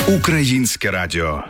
Українське радіо.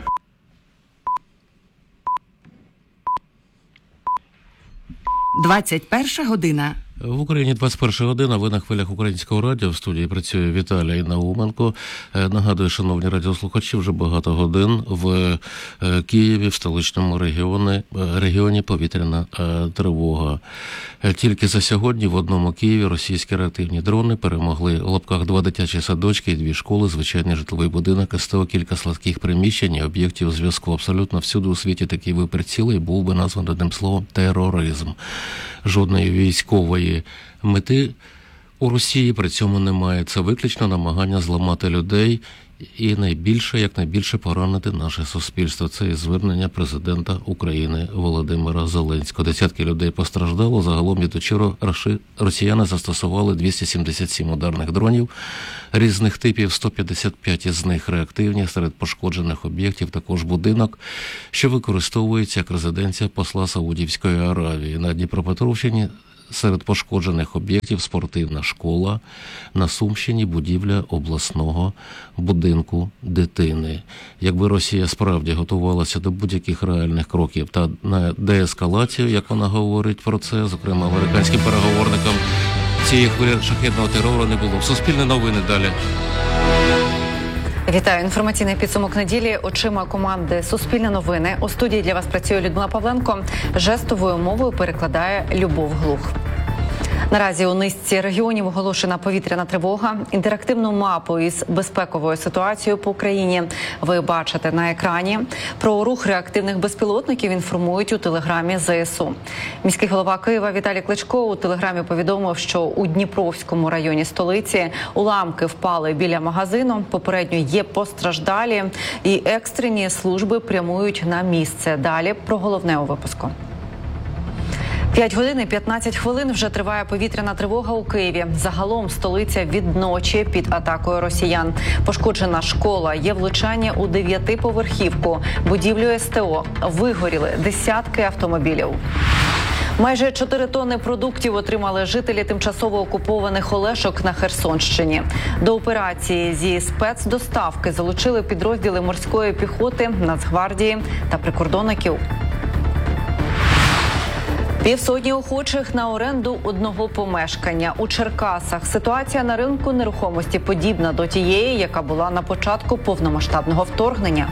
«21 година». В Україні 21 година, ви на хвилях Українського радіо, в студії працює Віталій Науменко. Нагадую, шановні радіослухачі, вже багато годин в Києві, в столичному регіоні повітряна тривога. Тільки за сьогодні в одному Києві російські реактивні дрони перемогли в лапках 2 дитячі садочки і 2 школи, звичайний житловий будинок, СТО, кілька складських приміщень і об'єктів зв'язку. Абсолютно всюди у світі такий вибір цілий був би названий одним словом тероризм. Жодної військової мети у Росії при цьому немає. Це виключно намагання зламати людей і якнайбільше поранити наше суспільство. Це і звернення президента України Володимира Зеленського. Десятки людей постраждало. Загалом від учора росіяни застосували 277 ударних дронів різних типів, 155 із них реактивні. Серед пошкоджених об'єктів також будинок, що використовується як резиденція посла Саудівської Аравії. На Дніпропетровщині серед пошкоджених об'єктів спортивна школа, на Сумщині будівля обласного будинку дитини. Якби Росія справді готувалася до будь-яких реальних кроків та на деескалацію, як вона говорить про це, зокрема американським переговорникам, цієї хвилі шахедного терору не було. Суспільне новини далі. Вітаю. Інформаційний підсумок неділі очима команди «Суспільне новини». У студії для вас працює Людмила Павленко. Жестовою мовою перекладає Любов Глух. Наразі у низці регіонів оголошена повітряна тривога. Інтерактивну мапу із безпековою ситуацією по Україні ви бачите на екрані. Про рух реактивних безпілотників інформують у телеграмі ЗСУ. Міський голова Києва Віталій Кличко у телеграмі повідомив, що у Дніпровському районі столиці уламки впали біля магазину. Попередньо є постраждалі і екстрені служби прямують на місце. Далі про головне у випуску. 5 годин і 15 хвилин вже триває повітряна тривога у Києві. Загалом столиця від ночі під атакою росіян. Пошкоджена школа, є влучання у 9-поверхівку, будівлю СТО. Вигоріли десятки автомобілів. Майже 4 тонни продуктів отримали жителі тимчасово окупованих Олешок на Херсонщині. До операції зі спецдоставки залучили підрозділи морської піхоти, Нацгвардії та прикордонників. 500 охочих на оренду одного помешкання. У Черкасах ситуація на ринку нерухомості подібна до тієї, яка була на початку повномасштабного вторгнення.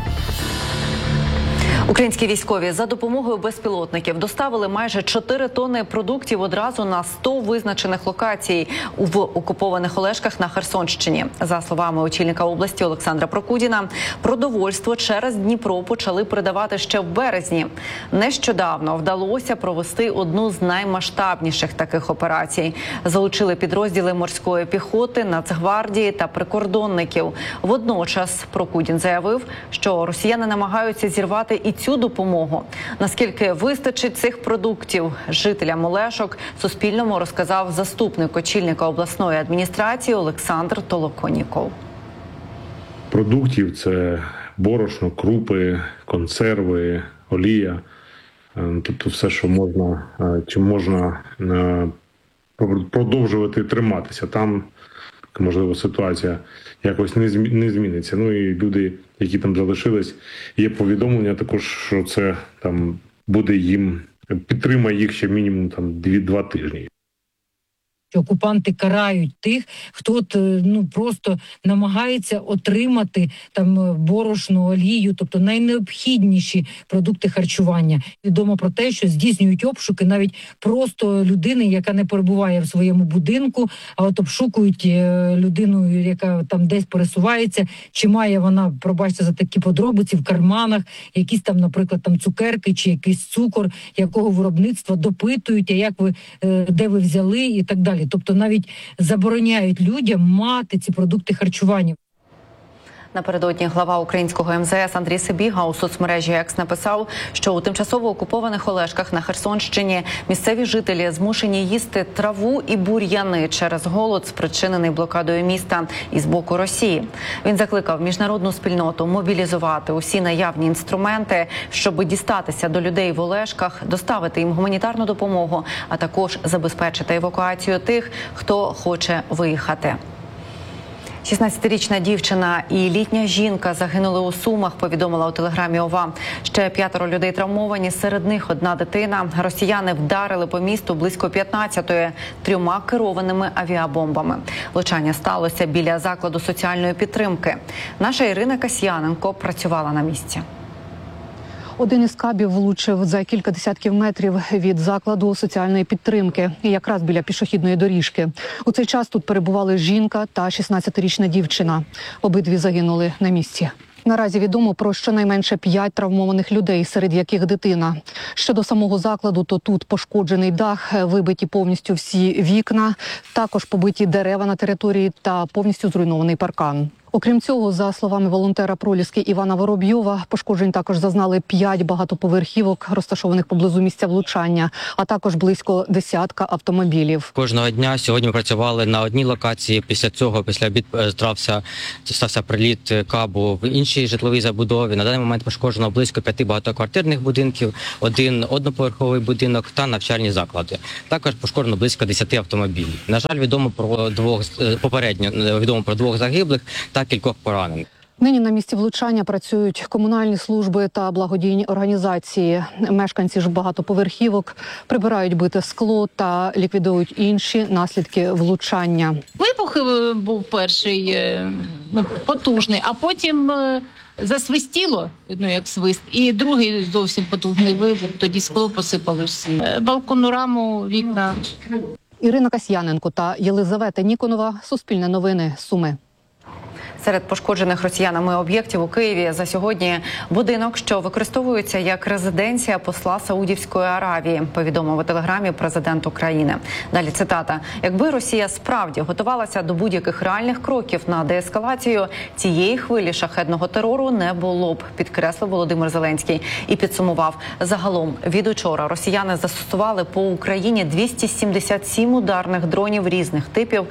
Українські військові за допомогою безпілотників доставили майже 4 тонни продуктів одразу на 100 визначених локацій в окупованих Олешках на Херсонщині. За словами очільника області Олександра Прокудіна, продовольство через Дніпро почали передавати ще в березні. Нещодавно вдалося провести одну з наймасштабніших таких операцій. Залучили підрозділи морської піхоти, Нацгвардії та прикордонників. Водночас Прокудін заявив, що росіяни намагаються зірвати і цю допомогу. Наскільки вистачить цих продуктів жителям Олешок, Суспільному розказав заступник очільника обласної адміністрації Олександр Толоконіков. Продуктів – це борошно, крупи, консерви, олія. Тобто все, що можна, чим можна продовжувати триматися. Там, можливо, ситуація якось не зміниться. Ну і люди, які там залишились, є повідомлення також, що це там буде їм, підтримає їх ще мінімум там 2 тижні. Окупанти карають тих, хто просто намагається отримати там борошно, олію, тобто найнеобхідніші продукти харчування. Відомо про те, що здійснюють обшуки навіть просто людини, яка не перебуває в своєму будинку, а от обшукують людину, яка там десь пересувається, чи має вона, пробачте за такі подробиці, в карманах якісь там, наприклад, там цукерки чи якийсь цукор, якого виробництва, допитують, а як ви, де ви взяли і так далі. Тобто навіть забороняють людям мати ці продукти харчування. Напередодні глава українського МЗС Андрій Сибіга у соцмережі Екс написав, що у тимчасово окупованих Олешках на Херсонщині місцеві жителі змушені їсти траву і бур'яни через голод, спричинений блокадою міста із боку Росії. Він закликав міжнародну спільноту мобілізувати усі наявні інструменти, щоб дістатися до людей в Олешках, доставити їм гуманітарну допомогу, а також забезпечити евакуацію тих, хто хоче виїхати. 16-річна дівчина і літня жінка загинули у Сумах, повідомила у телеграмі ОВА. Ще 5 людей травмовані, серед них одна дитина. Росіяни вдарили по місту близько 15-ї 3 керованими авіабомбами. Влучання сталося біля закладу соціальної підтримки. Наша Ірина Касьяненко працювала на місці. Один із кабів влучив за кілька десятків метрів від закладу соціальної підтримки, якраз біля пішохідної доріжки. У цей час тут перебували жінка та 16-річна дівчина. Обидві загинули на місці. Наразі відомо про щонайменше 5 травмованих людей, серед яких дитина. Щодо самого закладу, то тут пошкоджений дах, вибиті повністю всі вікна, також побиті дерева на території та повністю зруйнований паркан. Окрім цього, за словами волонтера Проліски Івана Воробйова, пошкоджень також зазнали 5 багатоповерхівок, розташованих поблизу місця влучання, а також близько 10 автомобілів. Кожного дня сьогодні ми працювали на одній локації. Після обід стався приліт кабу в іншій житловій забудові. На даний момент пошкоджено близько 5 багатоквартирних будинків, 1 одноповерховий будинок та навчальні заклади. Також пошкоджено близько 10 автомобілів. На жаль, попередньо відомо про 2 загиблих та кількох поранених. Нині на місці влучання працюють комунальні служби та благодійні організації. Мешканці ж багатоповерхівок прибирають бите скло та ліквідують інші наслідки влучання. Вибух був перший потужний, а потім засвистіло, як свист, і другий зовсім потужний вибух, тоді скло посипалося. Балконну раму, вікна. Ірина Касьяненко та Єлизавета Ніконова. Суспільне новини. Суми. Серед пошкоджених росіянами об'єктів у Києві за сьогодні будинок, що використовується як резиденція посла Саудівської Аравії, повідомив у телеграмі президент України. Далі цитата. «Якби Росія справді готувалася до будь-яких реальних кроків на деескалацію, цієї хвилі шахедного терору не було б», підкреслив Володимир Зеленський. І підсумував. Загалом від учора росіяни застосували по Україні 277 ударних дронів різних типів,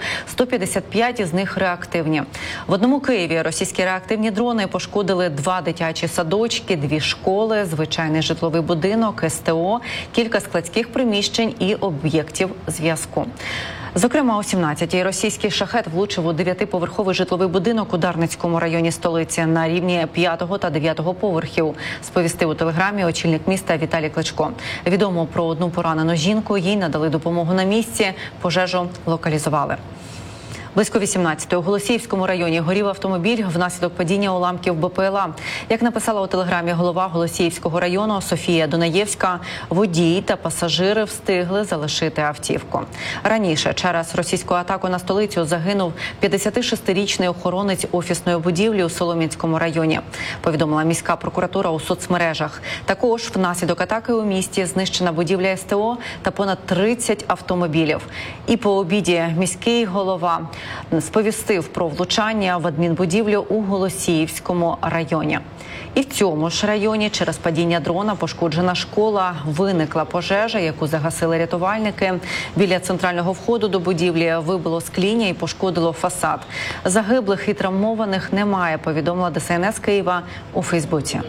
155 із них реактивні. В одному Києві російські реактивні дрони пошкодили 2 дитячі садочки, 2 школи, звичайний житловий будинок, СТО, кілька складських приміщень і об'єктів зв'язку. Зокрема, о 17-й російський шахет влучив у 9-поверховий житловий будинок у Дарницькому районі столиці на рівні 5-го та 9-го поверхів, сповістив у телеграмі очільник міста Віталій Кличко. Відомо про одну поранену жінку, їй надали допомогу на місці, пожежу локалізували. Близько 18-ї у Голосіївському районі горів автомобіль внаслідок падіння уламків БПЛА. Як написала у телеграмі голова Голосіївського району Софія Дунаєвська, водій та пасажири встигли залишити автівку. Раніше через російську атаку на столицю загинув 56-річний охоронець офісної будівлі у Солом'янському районі, повідомила міська прокуратура у соцмережах. Також внаслідок атаки у місті знищена будівля СТО та понад 30 автомобілів. І по обіді міський голова сповістив про влучання в адмінбудівлю у Голосіївському районі. І в цьому ж районі через падіння дрона пошкоджена школа. Виникла пожежа, яку загасили рятувальники. Біля центрального входу до будівлі вибило скління і пошкодило фасад. Загиблих і травмованих немає, повідомила ДСНС Києва у Фейсбуці.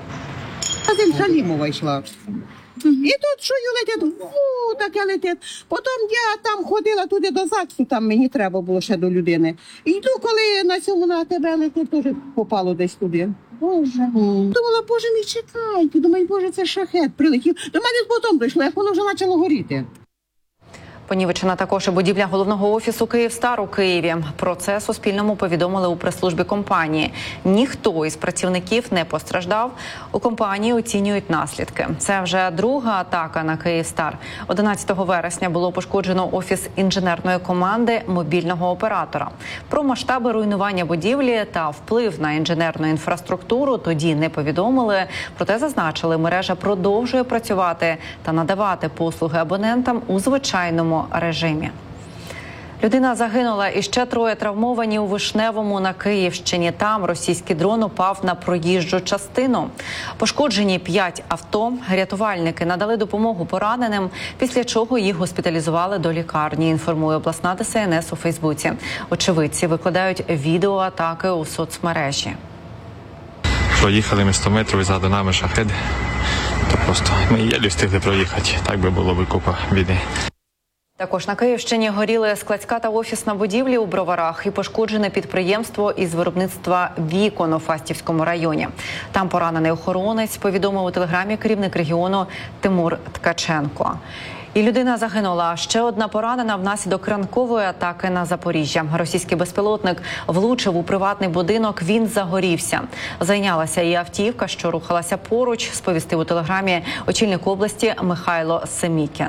Шалімова йшла. І тут що летить, таке летить. Потім я там ходила туди до ЗАГСу, там мені треба було ще до людини. І йду, коли на цьому на тебе летить, теж попало десь туди. Боже. Думала, боже мій, чекайте. Думаю, боже, це шахет прилетів. До мене потім прийшло, як воно вже почало горіти. Понівечена також і будівля головного офісу «Київстар» у Києві. Про це Суспільному повідомили у прес-службі компанії. Ніхто із працівників не постраждав. У компанії оцінюють наслідки. Це вже друга атака на «Київстар». 11 вересня було пошкоджено офіс інженерної команди мобільного оператора. Про масштаби руйнування будівлі та вплив на інженерну інфраструктуру тоді не повідомили. Проте зазначили, мережа продовжує працювати та надавати послуги абонентам у звичайному режимі. Людина загинула і ще 3 травмовані у Вишневому на Київщині. Там російський дрон упав на проїжджу частину. Пошкоджені 5 авто. Рятувальники надали допомогу пораненим, після чого їх госпіталізували до лікарні, інформує обласна ДСНС у Фейсбуці. Очевидці викладають відео атаки у соцмережі. Проїхали ми 100 метрів і ззаду нами шахед. То просто ми єлі встигли проїхати. Так би було би купа біди. Також на Київщині горіли складська та офісна будівлі у Броварах і пошкоджене підприємство із виробництва вікон у Фастівському районі. Там поранений охоронець, повідомив у телеграмі керівник регіону Тимур Ткаченко. І людина загинула. Ще одна поранена внаслідок ранкової атаки на Запоріжжя. Російський безпілотник влучив у приватний будинок, він загорівся. Зайнялася і автівка, що рухалася поруч, сповістив у телеграмі очільник області Михайло Семікін.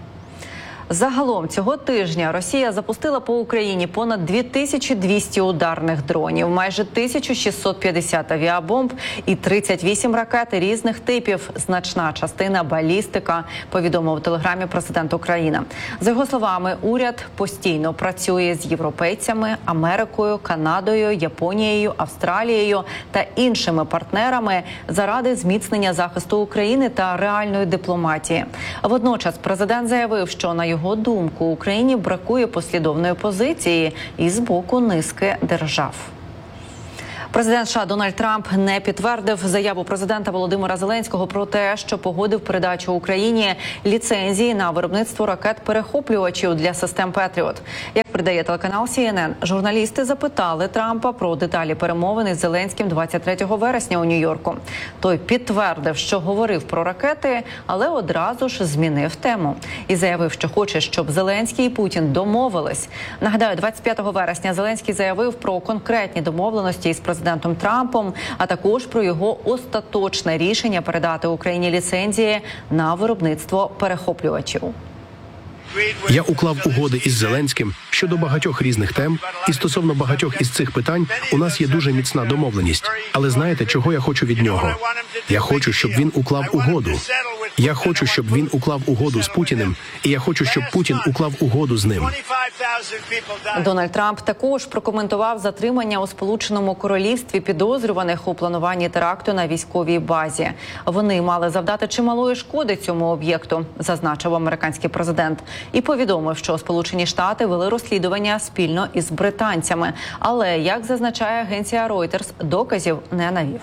Загалом цього тижня Росія запустила по Україні понад 2200 ударних дронів, майже 1650 авіабомб і 38 ракет різних типів. Значна частина балістика, повідомив у телеграмі президент України. За його словами, уряд постійно працює з європейцями, Америкою, Канадою, Японією, Австралією та іншими партнерами заради зміцнення захисту України та реальної дипломатії. Водночас президент заявив, що на його думку, Україні бракує послідовної позиції і з боку низки держав. Президент США Дональд Трамп не підтвердив заяву президента Володимира Зеленського про те, що погодив передачу Україні ліцензії на виробництво ракет-перехоплювачів для систем «Петріот». Як передає телеканал CNN, журналісти запитали Трампа про деталі перемовин із Зеленським 23 вересня у Нью-Йорку. Той підтвердив, що говорив про ракети, але одразу ж змінив тему і заявив, що хоче, щоб Зеленський і Путін домовились. Нагадаю, 25 вересня Зеленський заявив про конкретні домовленості із президентом Трампом, а також про його остаточне рішення передати Україні ліцензії на виробництво перехоплювачів. Я уклав угоди із Зеленським щодо багатьох різних тем, і стосовно багатьох із цих питань у нас є дуже міцна домовленість. Але знаєте, чого я хочу від нього? Я хочу, щоб він уклав угоду. Я хочу, щоб він уклав угоду з Путіним, і я хочу, щоб Путін уклав угоду з ним. Дональд Трамп також прокоментував затримання у Сполученому Королівстві підозрюваних у плануванні теракту на військовій базі. Вони мали завдати чималої шкоди цьому об'єкту, зазначив американський президент. І повідомив, що Сполучені Штати вели розслідування спільно із британцями. Але, як зазначає агенція Reuters, доказів не навів.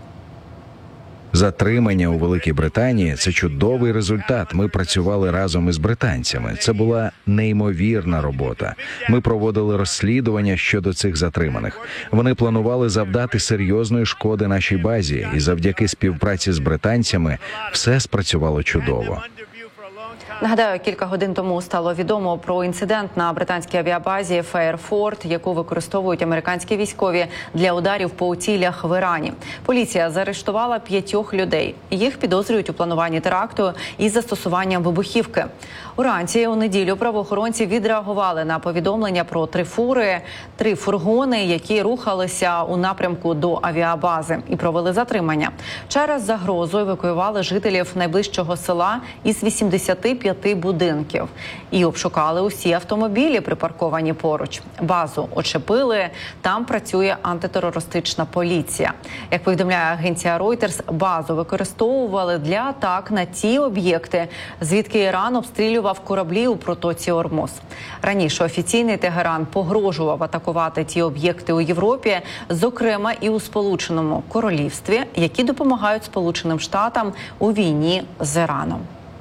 Затримання у Великій Британії – це чудовий результат. Ми працювали разом із британцями. Це була неймовірна робота. Ми проводили розслідування щодо цих затриманих. Вони планували завдати серйозної шкоди нашій базі, і завдяки співпраці з британцями все спрацювало чудово. Нагадаю, кілька годин тому стало відомо про інцидент на британській авіабазі Фейерфорд, яку використовують американські військові для ударів по цілях в Ірані. Поліція заарештувала 5 людей. Їх підозрюють у плануванні теракту із застосуванням вибухівки. Уранці у неділю правоохоронці відреагували на повідомлення про 3 фургони, які рухалися у напрямку до авіабази, і провели затримання. Через загрозу евакуювали жителів найближчого села із 85 будинків і обшукали усі автомобілі, припарковані поруч. Базу очепили, там працює антитерористична поліція. Як повідомляє агенція Reuters, базу використовували для атак на ті об'єкти, звідки Іран обстрілював кораблі у протоці Ормуз. Раніше офіційний Тегеран погрожував атакувати ті об'єкти у Європі, зокрема і у Сполученому Королівстві, які допомагають Сполученим Штатам у війні з Іраном.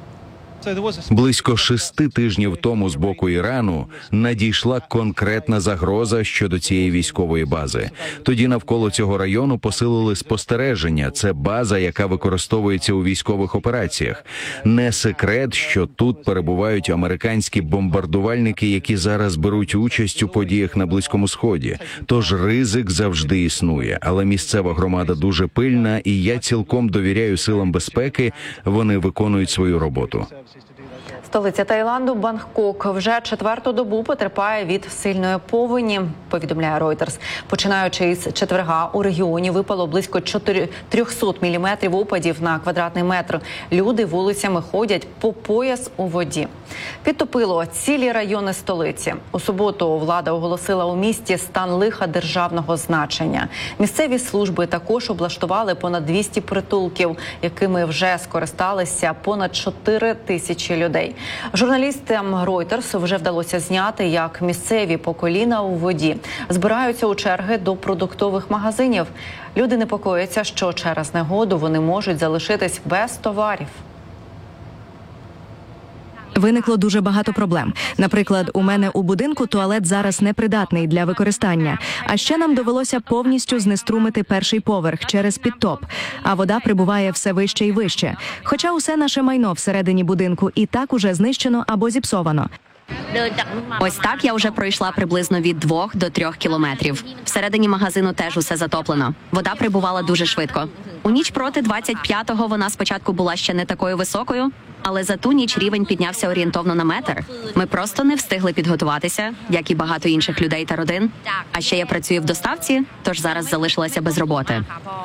Близько 6 тижнів тому з боку Ірану надійшла конкретна загроза щодо цієї військової бази. Тоді навколо цього району посилили спостереження. Це база, яка використовується у військових операціях. Не секрет, що тут перебувають американські бомбардувальники, які зараз беруть участь у подіях на Близькому Сході. Тож ризик завжди існує. Але місцева громада дуже пильна, і я цілком довіряю силам безпеки. Вони виконують свою роботу. Столиця Таїланду, Бангкок, вже 4-ту добу потерпає від сильної повені, повідомляє Reuters. Починаючи із четверга, у регіоні випало близько 300 міліметрів опадів на квадратний метр. Люди вулицями ходять по пояс у воді. Підтопило цілі райони столиці. У суботу влада оголосила у місті стан лиха державного значення. Місцеві служби також облаштували понад 200 притулків, якими вже скористалися понад 4 тисячі людей. Журналістам Reuters вже вдалося зняти, як місцеві по коліна у воді збираються у черги до продуктових магазинів. Люди непокояться, що через негоду вони можуть залишитись без товарів. Виникло дуже багато проблем. Наприклад, у мене у будинку туалет зараз непридатний для використання. А ще нам довелося повністю знеструмити перший поверх через підтоп. А вода прибуває все вище і вище. Хоча усе наше майно всередині будинку і так уже знищено або зіпсовано. Ось так я вже пройшла приблизно від 2 до 3 кілометрів. Всередині магазину теж усе затоплено. Вода прибувала дуже швидко. У ніч проти 25-го вона спочатку була ще не такою високою, але за ту ніч рівень піднявся орієнтовно на метр. Ми просто не встигли підготуватися, як і багато інших людей та родин. А ще я працюю в доставці, тож зараз залишилася без роботи.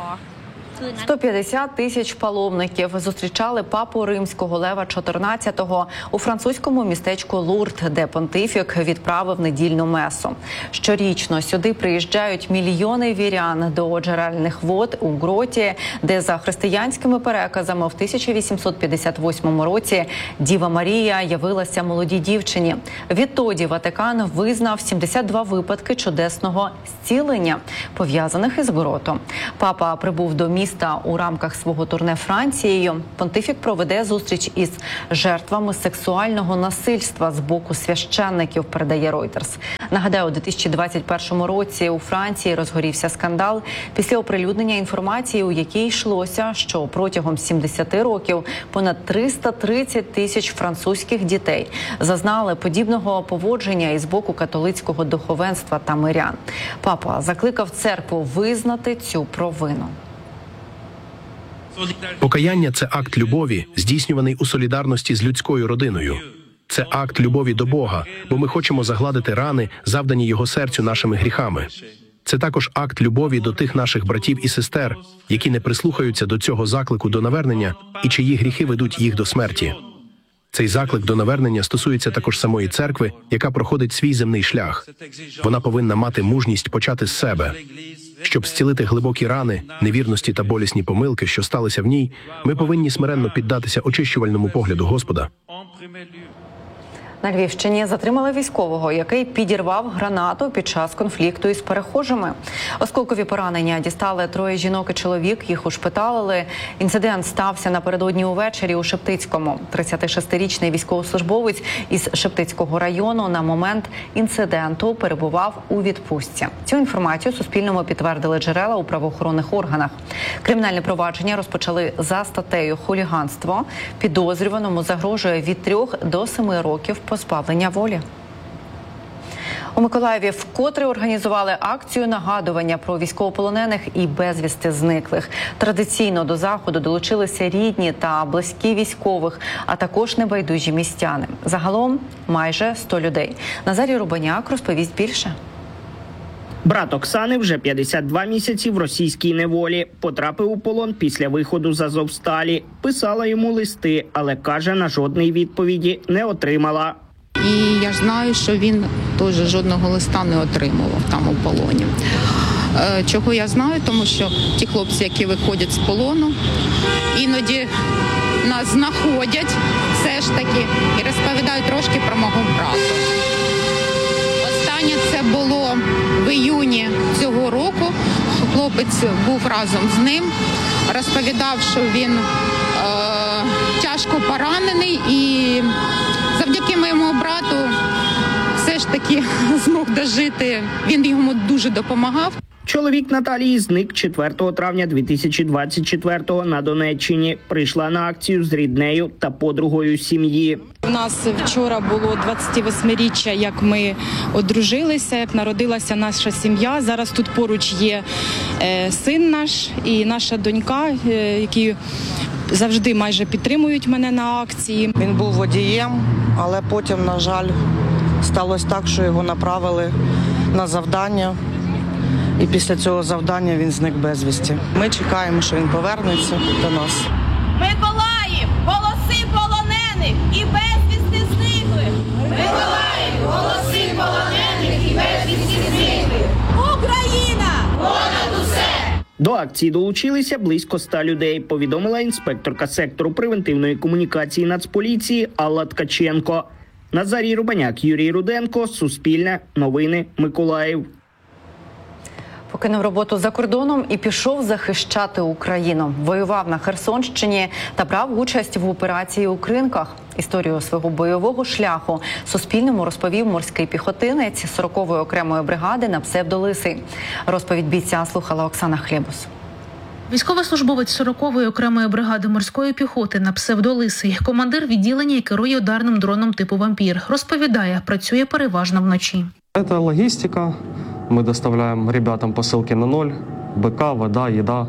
150 тисяч паломників зустрічали папу римського Лева XIV у французькому містечку Лурд, де понтифік відправив недільну месу. Щорічно сюди приїжджають мільйони вірян до джерельних вод у гроті, де за християнськими переказами в 1858 році Діва Марія явилася молодій дівчині. Відтоді Ватикан визнав 72 випадки чудесного зцілення, пов'язаних із гротом. Папа прибув до міста у рамках свого турне Францією. Понтифік проведе зустріч із жертвами сексуального насильства з боку священників, передає Reuters. Нагадаю, у 2021 році у Франції розгорівся скандал після оприлюднення інформації, у якій йшлося, що протягом 70 років понад 330 тисяч французьких дітей зазнали подібного поводження із боку католицького духовенства та мирян. Папа закликав церкву визнати цю провину. Покаяння – це акт любові, здійснюваний у солідарності з людською родиною. Це акт любові до Бога, бо ми хочемо загладити рани, завдані Його серцю нашими гріхами. Це також акт любові до тих наших братів і сестер, які не прислухаються до цього заклику до навернення і чиї гріхи ведуть їх до смерті. Цей заклик до навернення стосується також самої церкви, яка проходить свій земний шлях. Вона повинна мати мужність почати з себе. Щоб зцілити глибокі рани, невірності та болісні помилки, що сталися в ній, ми повинні смиренно піддатися очищувальному погляду Господа. На Львівщині затримали військового, який підірвав гранату під час конфлікту із перехожими. Осколкові поранення дістали 3 жінок і чоловік, їх ушпиталили. Інцидент стався напередодні увечері у Шептицькому. 36-річний військовослужбовець із Шептицького району на момент інциденту перебував у відпустці. Цю інформацію Суспільному підтвердили джерела у правоохоронних органах. Кримінальне провадження розпочали за статтею «Хуліганство». Підозрюваному загрожує від 3 до 7 років позбавлення волі. У Миколаєві вкотре організували акцію нагадування про військовополонених і безвісти зниклих. Традиційно до заходу долучилися рідні та близькі військових, а також небайдужі містяни. Загалом майже 100 людей. Назарій Рубаняк розповість більше. Брат Оксани вже 52 місяці в російській неволі. Потрапив у полон після виходу з Азовсталі. Писала йому листи, але, каже, на жодної відповіді не отримала. І я ж знаю, що він теж жодного листа не отримував там у полоні. Чого я знаю? Тому що ті хлопці, які виходять з полону, іноді нас знаходять все ж таки і розповідають трошки про мого брата. Останнє це було в іюні цього року. Хлопець був разом з ним, розповідав, що він тяжко поранений і завдяки моєму брату все ж таки змог дожити. Він йому дуже допомагав. Чоловік Наталії зник 4 травня 2024-го на Донеччині. Прийшла на акцію з ріднею та подругою сім'ї. У нас вчора було 28-річчя, як ми одружилися, як народилася наша сім'я. Зараз тут поруч є син наш і наша донька, які завжди майже підтримують мене на акції. Він був водієм, але потім, на жаль, сталося так, що його направили на завдання. І після цього завдання він зник безвісті. Ми чекаємо, що він повернеться до нас. Миколаїв, голоси полонених і безвісти зниклих! Миколаїв, голоси полонених і безвісти зниклих! Україна! Понад усе! До акції долучилися близько 100 людей, повідомила інспекторка сектору превентивної комунікації Нацполіції Алла Ткаченко. Назарій Рубаняк, Юрій Руденко, Суспільне, Новини, Миколаїв. Покинув роботу за кордоном і пішов захищати Україну. Воював на Херсонщині та брав участь в операції у Кринках. Історію свого бойового шляху Суспільному розповів морський піхотинець 40-ї окремої бригади на псевдо Лисий. Розповідь бійця слухала Оксана Хлєбус. Військовослужбовець 40-ї окремої бригади морської піхоти на псевдо Лисий, командир відділення і керує ударним дроном типу «Вампір». Розповідає, працює переважно вночі. Це логістика. Мы доставляем ребятам посылки на ноль, БК, вода, еда.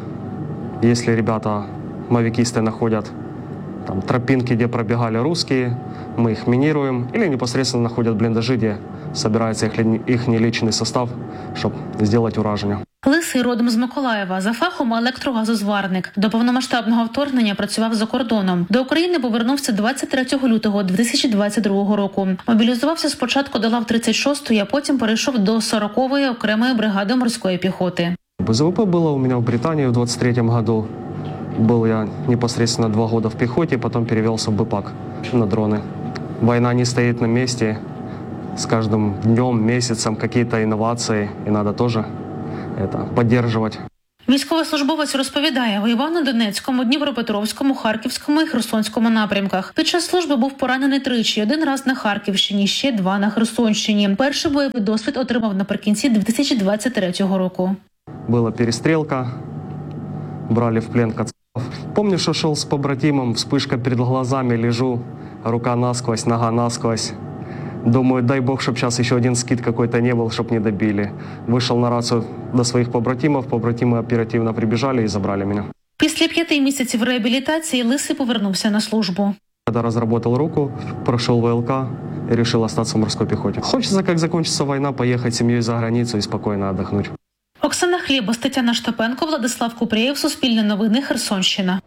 Если ребята, мавикисты, находят там тропинки, где пробегали русские, мы их минируем. Или непосредственно находят блиндажи, где собирается их личный состав, чтобы сделать ураження. Лисий родом з Миколаєва, за фахом електрогазозварник. До повномасштабного вторгнення працював за кордоном. До України повернувся 23 лютого 2022 року. Мобілізувався спочатку до лав 36-ї, а потім перейшов до 40-ї окремої бригади морської піхоти. БЗВП было у меня в Британии в 23 году. Был я непосредственно 2 года в пехоте, потом перевелся в БПАК на дроны. Война не стоит на месте. С каждым днем, месяцем какие-то инновации, и надо тоже підтримувати. Військовослужбовець розповідає, воював на Донецькому, Дніпропетровському, Харківському і Херсонському напрямках. Під час служби був поранений тричі, 1 раз на Харківщині, ще 2 на Херсонщині. Перший бойовий досвід отримав наприкінці 2023 року. Була перестрілка, брали в плен кацапов. Помню, що йшов з побратимом, вспишка перед глазами, лежу, рука насквозь, нога насквозь. Думаю, дай бог, чтобы сейчас еще один скид какой-то не был, чтобы не добили. Вышел на рацию до своих побратимов, побратимы оперативно прибежали и забрали меня. Після 5 місяців реабілітації Лисий повернувся на службу. Когда разработал руку, прошел ВЛК и решил остаться в морской пехоте. Хочется, как закончится война, поехать с семьей за границу и спокойно отдохнуть. Оксана Хлєбус, Тетяна Штопенко, Владислав Купрієв, Суспільне новини, Херсонщина.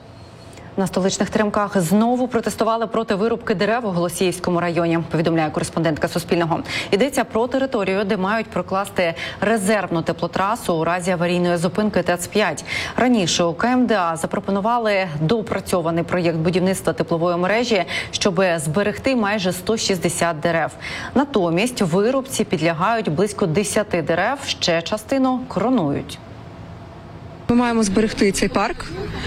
На столичних Теремках знову протестували проти вирубки дерев у Голосіївському районі, повідомляє кореспондентка Суспільного. Йдеться про територію, де мають прокласти резервну теплотрасу у разі аварійної зупинки ТЕЦ-5. Раніше у КМДА запропонували доопрацьований проєкт будівництва теплової мережі, щоб зберегти майже 160 дерев. Натомість вирубці підлягають близько 10 дерев, ще частину коронують. Ми маємо зберегти цей парк,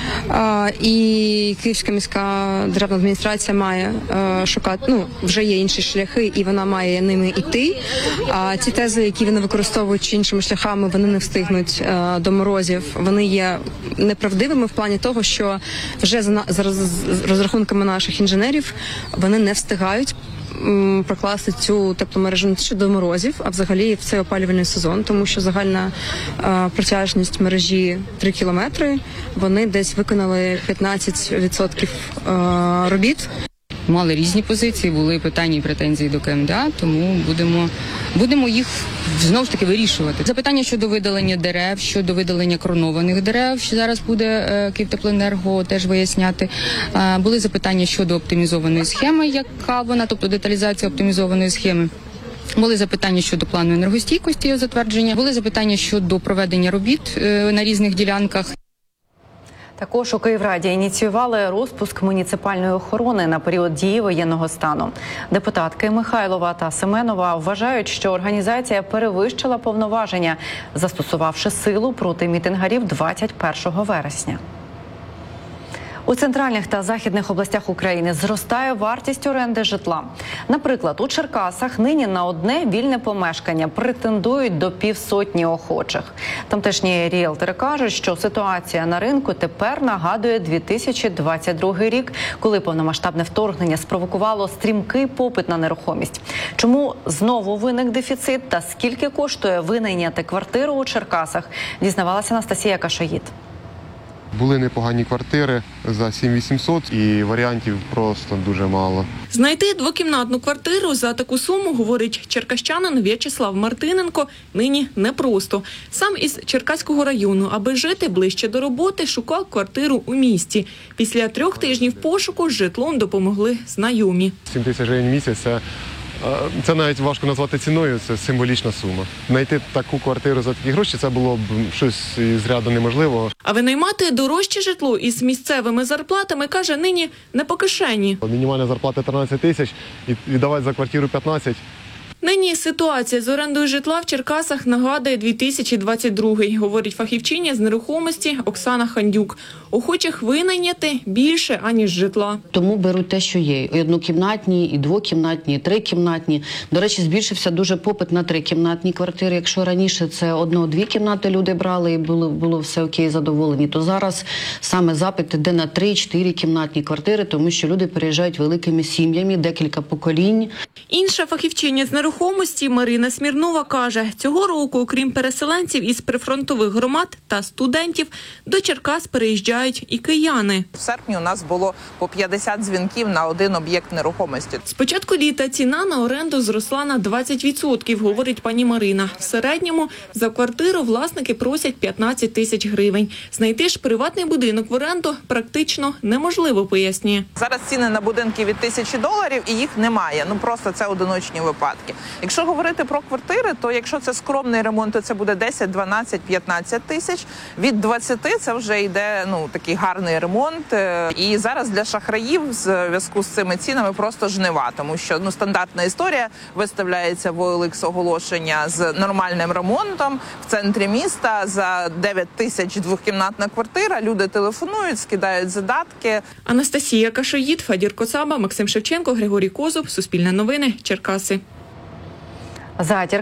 і Київська міська державна адміністрація має шукати, вже є інші шляхи, і вона має ними йти. А ці тези, які вони використовують чи іншими шляхами, вони не встигнуть до морозів. Вони є неправдивими в плані того, що вже за розрахунками наших інженерів вони не встигають прокласти цю тепломережу не тільки до морозів, а взагалі в цей опалювальний сезон, тому що загальна протяжність мережі 3 кілометри, вони десь виконали 15% робіт. Мали різні позиції, були питання і претензії до КМДА, тому будемо їх знову ж таки вирішувати. Запитання щодо видалення дерев, щодо видалення кронованих дерев, що зараз буде Київтеплоенерго теж виясняти. Були запитання щодо оптимізованої схеми, яка вона, тобто деталізація оптимізованої схеми. Були запитання щодо плану енергостійкості його затвердження, були запитання щодо проведення робіт на різних ділянках. Також у Київраді ініціювали розпуск муніципальної охорони на період дії воєнного стану. Депутатки Михайлова та Семенова вважають, що організація перевищила повноваження, застосувавши силу проти мітингарів 21 вересня. У центральних та західних областях України зростає вартість оренди житла. Наприклад, у Черкасах нині на одне вільне помешкання претендують до 50 охочих. Тамтешні ріелтори кажуть, що ситуація на ринку тепер нагадує 2022 рік, коли повномасштабне вторгнення спровокувало стрімкий попит на нерухомість. Чому знову виник дефіцит та скільки коштує винайняти квартиру у Черкасах, дізнавалася Анастасія Кашоїд. Були непогані квартири за 7800 і варіантів просто дуже мало. Знайти двокімнатну квартиру за таку суму, говорить черкащанин В'ячеслав Мартиненко, нині непросто. Сам із Черкаського району, аби жити ближче до роботи, шукав квартиру у місті. Після 3 тижнів пошуку з житлом допомогли знайомі. 7 тисяч гривень в місяць це навіть важко назвати ціною, це символічна сума. Знайти таку квартиру за такі гроші – це було б щось із ряду неможливого. А винаймати дорожче житло із місцевими зарплатами, каже, нині не по кишені. Мінімальна зарплата 13 тисяч і віддавати за квартиру 15. Нині ситуація з орендою житла в Черкасах нагадує 2022-й, говорить фахівчиня з нерухомості Оксана Хандюк. Охочих винайняти більше, аніж житла. Тому беруть те, що є. І однокімнатні, і двокімнатні, і трикімнатні. До речі, збільшився дуже попит на трикімнатні квартири. Якщо раніше це 1-2 кімнати люди брали і було все окей, задоволені, то зараз саме запит іде на 3-4 кімнатні квартири, тому що люди переїжджають великими сім'ями, декілька поколінь. Інша фахівчиня з нерухомості Марина Смірнова каже, цього року, окрім переселенців із прифронтових громад та студентів, до Черкас переїжджають і кияни. В серпні у нас було по 50 дзвінків на один об'єкт нерухомості. З початку літа ціна на оренду зросла на 20%, говорить пані Марина. В середньому за квартиру власники просять 15 тисяч гривень. Знайти ж приватний будинок в оренду практично неможливо, пояснює. Зараз ціни на будинки від $1000 і їх немає. Просто це одиночні випадки. Якщо говорити про квартири, то якщо це скромний ремонт, то це буде 10, 12, 15 тисяч. Від 20 це вже йде такий гарний ремонт. І зараз для шахраїв в зв'язку з цими цінами просто жнива, тому що стандартна історія виставляється в OLX оголошення з нормальним ремонтом в центрі міста за 9 тисяч двокімнатна квартира. Люди телефонують, скидають задатки. Анастасія Кашоїд, Федір Коцаба, Максим Шевченко, Григорій Козуб, Суспільне новини, Черкаси.